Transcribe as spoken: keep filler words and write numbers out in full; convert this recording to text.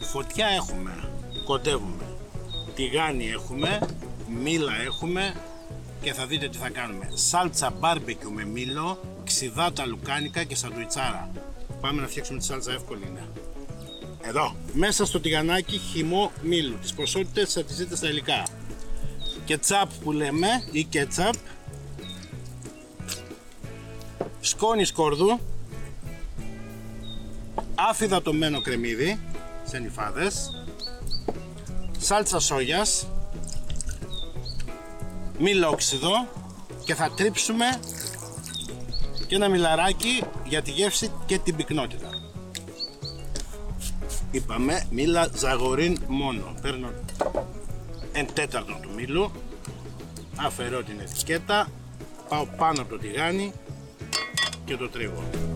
Φωτιά έχουμε, κοντεύουμε. Τηγάνι έχουμε, μήλα έχουμε και θα δείτε τι θα κάνουμε. Σάλτσα μπάρμπεκιου με μήλο, ξιδάτα λουκάνικα και σαντουιτσάρα. Πάμε να φτιάξουμε τη σάλτσα, εύκολη είναι. Εδώ, μέσα στο τηγανάκι χυμό μήλου. Τις ποσότητες θα τις δείτε στα υλικά. Κετσάπ που λέμε ή κέτσαπ. Σκόνη σκόρδου. Αφυδατωμένο κρεμμύδι σε νυφάδες. Σάλτσα σόγιας. Μήλοξιδο. Και θα τρίψουμε και ένα μιλαράκι για τη γεύση και την πυκνότητα. Είπαμε μήλα ζαγορίν μόνο. Παίρνω εν τέταρτο του μήλου, αφαιρώ την ετικέτα, πάω πάνω από το τηγάνι και το τρίβω.